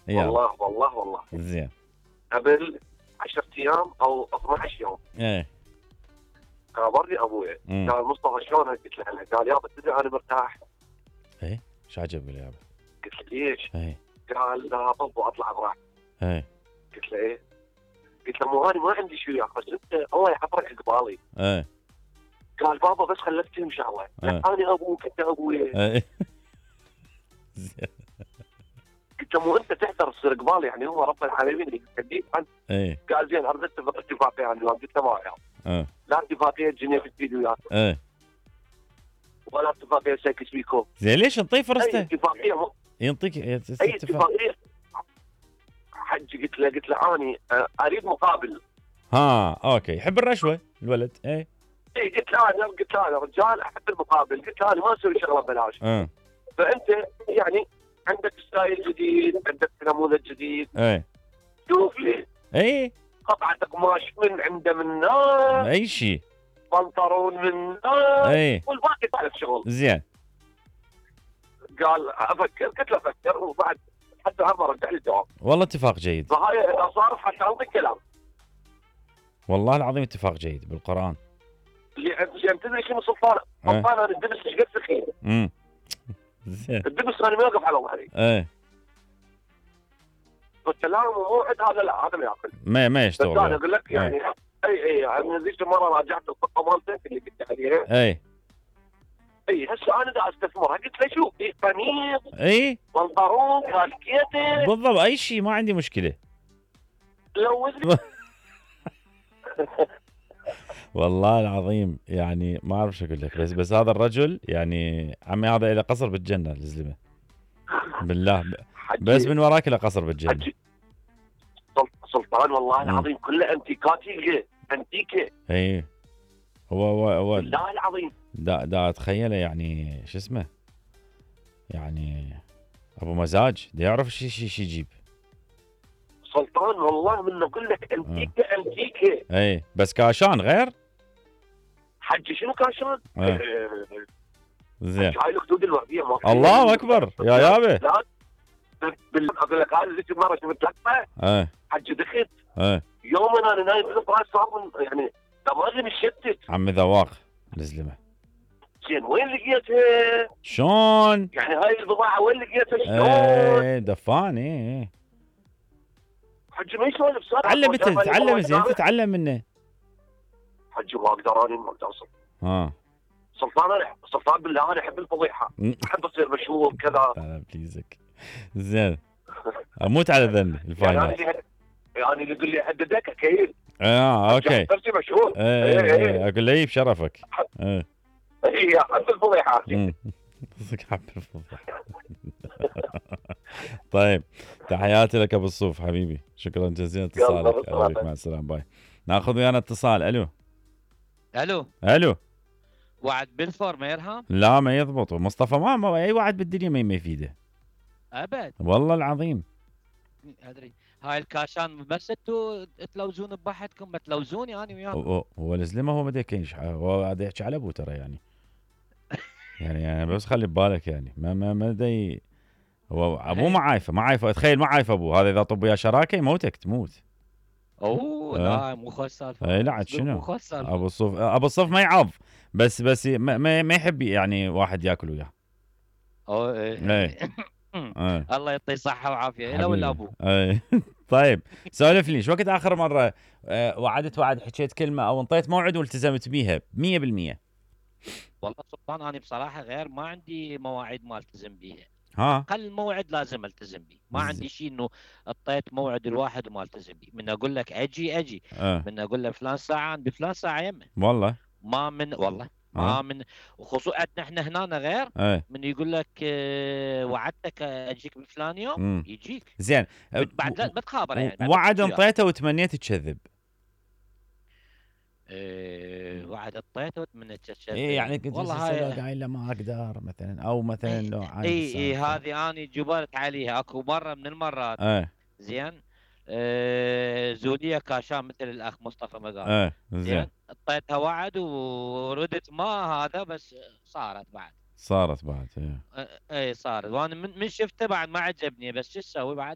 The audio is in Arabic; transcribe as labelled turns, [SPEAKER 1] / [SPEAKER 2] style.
[SPEAKER 1] والله
[SPEAKER 2] زين.
[SPEAKER 1] قبل 10 ايام او 12 يوم
[SPEAKER 2] ايه.
[SPEAKER 1] خابرني ابوي قال مصطفى شلونك؟ قلت له هلا. قال يابا تدري انا مرتاح.
[SPEAKER 2] ايه ايش عجبك يابا؟
[SPEAKER 1] قلت له ليش؟
[SPEAKER 2] ايه.
[SPEAKER 1] قال لا ابو اطلع براحتي.
[SPEAKER 2] ايه.
[SPEAKER 1] قلت له ايه؟ قلت له مو انا ما عندي شيء وياك، بس انت الله يحفظك قبالي.
[SPEAKER 2] ايه.
[SPEAKER 1] قال بابا بس خليك تمشي الله. انا ابوك انت ابوي.
[SPEAKER 2] ايه. زين.
[SPEAKER 1] قلت له مو انت تحتر تصير قبالي، يعني هو رب العالمين اللي يهديك عنه.
[SPEAKER 2] ايه.
[SPEAKER 1] قال زين اريد اتفاقيه يعني. قلت له ما يعني. لا اتفاقيه جنيه في الفيديو وياك.
[SPEAKER 2] ايه.
[SPEAKER 1] ولا اتفاقيه سايكس بيكو.
[SPEAKER 2] زين ليش نطيه فرصته؟
[SPEAKER 1] اي اتفاقيه
[SPEAKER 2] ينطيك
[SPEAKER 1] اي اتفاقيه. حج قلت له اني اريد مقابل.
[SPEAKER 2] اوكي يحب الرشوه الولد. اي
[SPEAKER 1] قلت له انا رجال احب المقابل. قلت له انا ما اسوي شغله ببلاش. فانت يعني عندك ستايل جديد، عندك نموذج جديد. شوف لي قطعه قماش من عنده من ناس،
[SPEAKER 2] اي شيء،
[SPEAKER 1] بنطلون من ناس، والباقي تعرف شغل.
[SPEAKER 2] زين.
[SPEAKER 1] قال افكر. قلت له افكر، وبعد حتى هم رجع لي الجواب.
[SPEAKER 2] والله اتفاق جيد.
[SPEAKER 1] فهاي اذا صار حتى اعطيك كلام.
[SPEAKER 2] والله العظيم اتفاق جيد بالقران.
[SPEAKER 1] اللي تدري شنو سلطان؟ سلطان انا الدبس ايش قد سخين.
[SPEAKER 2] زين.
[SPEAKER 1] الدبس انا ما يوقف على ظهري. والكلام وموعد هذا لا، هذا ما ياكل.
[SPEAKER 2] ما يشتغل.
[SPEAKER 1] بس انا اقول لك يعني اي يعني ذيك المره راجعت الخطه مالتك اللي قلت عليها. اي هسه انا دا استثمرها. قلت له شوف في قميص، بنطلون، كاسكيته،
[SPEAKER 2] بالضبط اي شيء ما عندي مشكله.
[SPEAKER 1] لوز لي.
[SPEAKER 2] والله العظيم يعني ما اعرف شو اقول لك، بس هذا الرجل يعني عمي هذا له قصر بالجنه الزلمه. بالله بس من وراك له قصر بالجنه.
[SPEAKER 1] سلطان والله العظيم كله انتيكات يلقى انتيكه.
[SPEAKER 2] اي هو
[SPEAKER 1] بالله العظيم
[SPEAKER 2] دا اتخيله يعني شو اسمه، يعني ابو مزاج دا يعرف شي يجيب.
[SPEAKER 1] سلطان والله من اقول لك انتيكه.
[SPEAKER 2] اي بس كاشان غير.
[SPEAKER 1] حجي شنو كاشان؟
[SPEAKER 2] زين.
[SPEAKER 1] هاي الخدود الورديه.
[SPEAKER 2] الله اكبر يا يابا.
[SPEAKER 1] اقول لك هذه ذيك المره شفت لقطه. حجي دخت. يوم انا نايم بالفراش صابون يعني دماغي مشتت.
[SPEAKER 2] عمي ذواق الزلمه.
[SPEAKER 1] زين وين لقيتها؟
[SPEAKER 2] شلون؟
[SPEAKER 1] يعني هاي البضاعه وين لقيتها؟ شلون؟
[SPEAKER 2] دفان.
[SPEAKER 1] حجي ما يسولف صار.
[SPEAKER 2] تعلم زين تتعلم منه.
[SPEAKER 1] حجي ما اقدر اني ما اقدر اصل. سلطان بالله انا احب الفضيحه. احب اصير مشهور كذا.
[SPEAKER 2] لا بليزك. زين. اموت على ذني الفاينل.
[SPEAKER 1] يعني اللي يقول لي هددك اكيد.
[SPEAKER 2] اوكي.
[SPEAKER 1] نفسي مشهور.
[SPEAKER 2] اقول له بشرفك.
[SPEAKER 1] احب الفضيحه.
[SPEAKER 2] حب الفضيحه. طيب تحياتي لك ابو الصوف حبيبي، شكرا جزيلا اتصالك. مع السلامه باي. ناخذ ويانا اتصال. الو.
[SPEAKER 3] وعد بالفور ما يرهم؟
[SPEAKER 2] لا ما يضبط. مصطفى ما اي وعد بالدنيا ما يفيده
[SPEAKER 3] ابد
[SPEAKER 2] والله العظيم.
[SPEAKER 3] ادري هاي الكاشان بس انتوا تلوزون ببحثكم، ما تلوزوني انا وياكم.
[SPEAKER 2] هو الزلمه هو ما يكينش، هو قاعد يحكي على ابوه ترى يعني. يعني بس خلي ببالك يعني ما دي هو ابوه ما عايفه تخيل ما عايف ابوه هذا. اذا طب ويا شراكه يموتك تموت.
[SPEAKER 3] لا مو خوش سالفه.
[SPEAKER 2] لا عاد شنو ابو الصوف ما يعض بس ما يحب يعني واحد ياكل وياه.
[SPEAKER 3] الله يعطيه صحه وعافيه الا ولا ابوه.
[SPEAKER 2] طيب سولف لي، شو وقت اخر مره وعدت حكيت كلمه او انطيت موعد والتزمت بيها 100%؟
[SPEAKER 3] والله سلطان انا بصراحه غير ما عندي مواعيد ما التزم بيها. قل موعد لازم التزم به. ما عندي شيء انه اعطيت موعد الواحد وما التزم به. من اقول لك اجي من اقول لك فلان ساعه بفلان ساعه يمه.
[SPEAKER 2] والله
[SPEAKER 3] ما من والله ما من. وخصوصا احنا هنا غير من يقول لك وعدتك اجيك بفلان يوم يجيك.
[SPEAKER 2] زين
[SPEAKER 3] بعد لا بتخابر يعني
[SPEAKER 2] وعد انطيته وتمنيت تكذب.
[SPEAKER 3] وعد اعطيته وتمنيت تكذب.
[SPEAKER 2] يعني كنت والله قايل له ما اقدر مثلا او مثلا لو
[SPEAKER 3] هذه اني جبرت عليها اكو مره من المرات. زين زوديه كاشان مثل الاخ مصطفى ما قال.
[SPEAKER 2] زين
[SPEAKER 3] اعطيتها وعد وردت ما هذا بس صارت بعد.
[SPEAKER 2] صارت
[SPEAKER 3] اي صارت. وانا من شفته بعد ما عجبني بس شو اسوي بعد